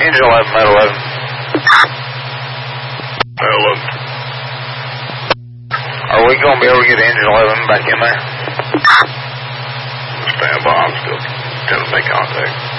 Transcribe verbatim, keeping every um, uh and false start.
Engine eleven, Med eleven. Med eleven. Are we going to be able to get Engine eleven back in there? Stand by, I'm still trying to make contact.